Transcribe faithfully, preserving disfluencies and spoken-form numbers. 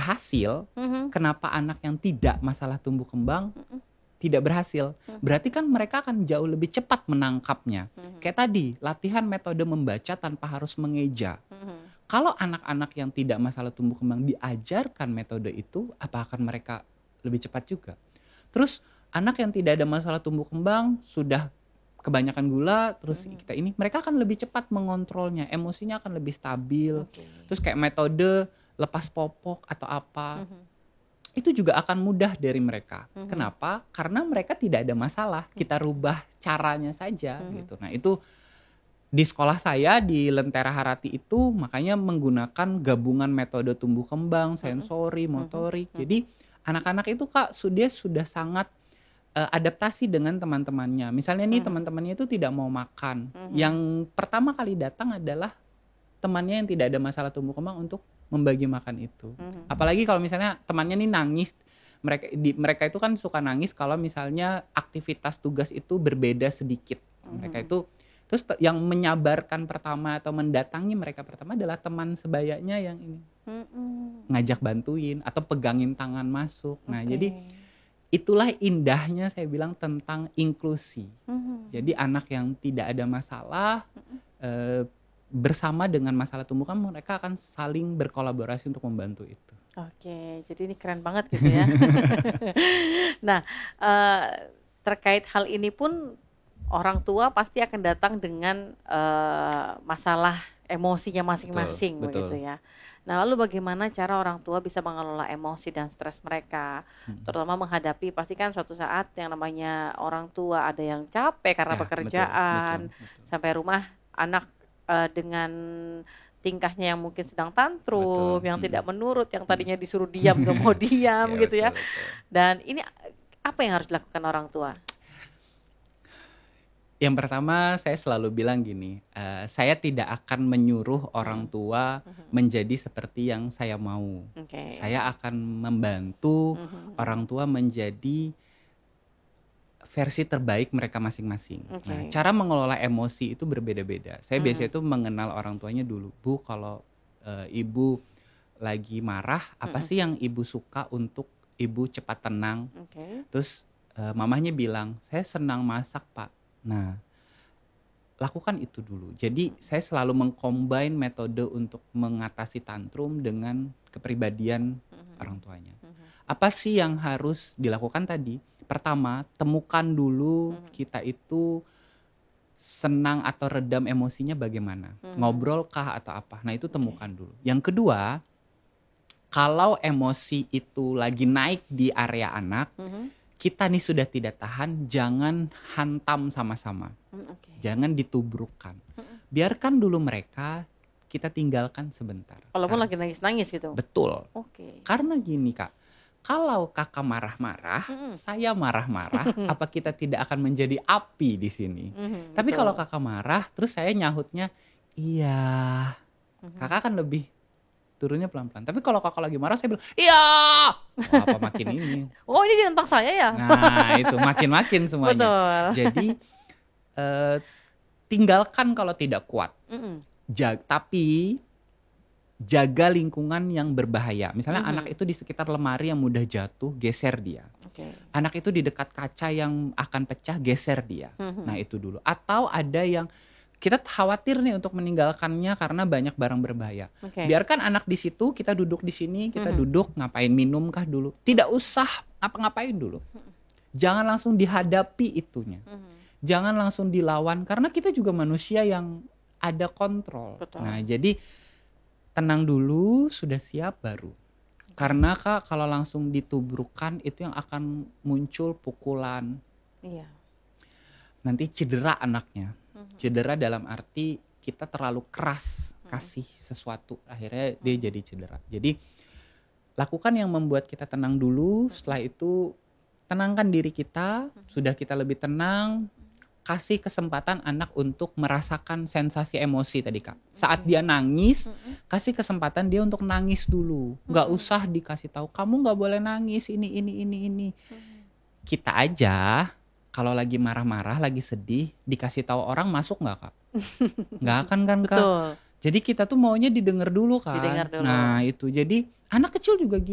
berhasil, Mhm. kenapa anak yang tidak masalah tumbuh kembang Mhm. tidak berhasil? Mhm. Berarti kan mereka akan jauh lebih cepat menangkapnya. Mhm. Kayak tadi, latihan metode membaca tanpa harus mengeja. Mhm. Kalau anak-anak yang tidak masalah tumbuh kembang diajarkan metode itu, apa akan mereka lebih cepat juga? Terus anak yang tidak ada masalah tumbuh kembang, sudah kebanyakan gula, terus Mhm. kita ini, mereka akan lebih cepat mengontrolnya, emosinya akan lebih stabil. Oke. Terus kayak metode lepas popok atau apa, Mhm. itu juga akan mudah dari mereka. Mhm. Kenapa? Karena mereka tidak ada masalah, kita rubah caranya saja Mhm. gitu. Nah itu di sekolah saya di Lentera Harati itu makanya menggunakan gabungan metode tumbuh kembang, Mhm. sensori, Mhm. motorik. Mhm. Jadi anak-anak itu Kak, su- dia sudah sangat eh, adaptasi dengan teman-temannya. Misalnya nih Mhm. teman-temannya itu tidak mau makan. Mhm. Yang pertama kali datang adalah temannya yang tidak ada masalah tumbuh kembang untuk membagi makan itu. Mhm. Apalagi kalau misalnya temannya nih nangis, mereka di, mereka itu kan suka nangis kalau misalnya aktivitas tugas itu berbeda sedikit. Mereka Mhm. itu terus te- yang menyabarkan pertama atau mendatangi mereka pertama adalah teman sebayanya yang ini Mhm. ngajak bantuin atau pegangin tangan masuk. Nah, Oke. jadi itulah indahnya saya bilang tentang inklusi. Mhm. Jadi anak yang tidak ada masalah Mhm. eh, bersama dengan masalah tumbuh kembang mereka akan saling berkolaborasi untuk membantu itu. Oke, jadi ini keren banget gitu ya. Nah, eh, terkait hal ini pun orang tua pasti akan datang dengan eh, masalah emosinya masing-masing Betul, begitu betul. ya. Nah, lalu bagaimana cara orang tua bisa mengelola emosi dan stres mereka, Mm. terutama menghadapi pasti kan suatu saat yang namanya orang tua ada yang capek karena Ya, betul, pekerjaan, betul, betul. sampai rumah anak eh, dengan tingkahnya yang mungkin sedang tantrum, Betul. yang Mm. tidak menurut, yang Mm. tadinya disuruh diam gak mau diam Ya, gitu ya. betul, betul. Dan ini apa yang harus dilakukan orang tua? Yang pertama saya selalu bilang gini, eh, saya tidak akan menyuruh orang Hmm. tua Mhm. menjadi seperti yang saya mau. Oke. Saya akan membantu Mhm. orang tua menjadi versi terbaik mereka masing-masing. Oke. Nah, cara mengelola emosi itu berbeda-beda. Saya Mhm. biasanya itu mengenal orang tuanya dulu. Bu, kalau eh, ibu lagi marah, apa Mhm. sih yang ibu suka untuk ibu cepat tenang? Oke. Terus eh, mamahnya bilang, saya senang masak pak. Nah, lakukan itu dulu. Jadi saya selalu mengcombine metode untuk mengatasi tantrum dengan kepribadian Mhm. orang tuanya. Mhm. Apa sih yang harus dilakukan tadi? Pertama, temukan dulu Mhm. kita itu senang atau redam emosinya bagaimana. Mhm. Ngobrol kah atau apa. Nah, itu Oke. temukan dulu. Yang kedua, kalau emosi itu lagi naik di area anak, Mhm. kita nih sudah tidak tahan, jangan hantam sama-sama. Hmm, oke. Jangan ditubrukkan. Mhm. Biarkan dulu mereka, kita tinggalkan sebentar. Walaupun Kar- lagi nangis-nangis gitu. Betul. Oke. Karena gini Kak, kalau kakak marah-marah, Mhm. saya marah-marah, apa kita tidak akan menjadi api di sini? Mhm, Tapi betul. kalau kakak marah, terus saya nyahutnya, iya, Mhm. kakak kan lebih turunnya pelan-pelan. Tapi kalau kakak lagi marah, saya bilang, iya, wah, apa makin ini? Oh, ini ditentang saya ya? Nah, itu makin-makin semuanya. Betul. Jadi eh, tinggalkan kalau tidak kuat. Mhm. Jag- tapi jaga lingkungan yang berbahaya. Misalnya Mhm. anak itu di sekitar lemari yang mudah jatuh, geser dia. Oke. Anak itu di dekat kaca yang akan pecah, geser dia. Mhm. Nah, itu dulu. Atau ada yang kita khawatir nih untuk meninggalkannya karena banyak barang berbahaya. Oke. Biarkan anak di situ, kita duduk di sini, kita Mhm. duduk, ngapain, minum kah dulu. Tidak usah ngapa-ngapain dulu. Jangan langsung dihadapi itunya. Mhm. Jangan langsung dilawan karena kita juga manusia yang ada kontrol. Betul. Nah, jadi tenang dulu, sudah siap baru. Karena Kak, kalau langsung ditubrukkan itu yang akan muncul pukulan. Iya. Nanti cedera anaknya. Mhm. Cedera dalam arti kita terlalu keras Mhm. kasih sesuatu, akhirnya dia jadi cedera. Jadi lakukan yang membuat kita tenang dulu, setelah itu tenangkan diri kita, sudah kita lebih tenang, kasih kesempatan anak untuk merasakan sensasi emosi tadi Kak. Saat Oke. dia nangis, Mhm. kasih kesempatan dia untuk nangis dulu. Nggak Mhm. usah dikasih tahu, kamu nggak boleh nangis, ini, ini, ini, ini. Mhm. Kita aja, kalau lagi marah-marah, lagi sedih, dikasih tahu orang masuk nggak Kak? Nggak akan kan Kak? Betul. Jadi kita tuh maunya didengar dulu kan? Didengar dulu. Nah itu, jadi anak kecil juga gitu.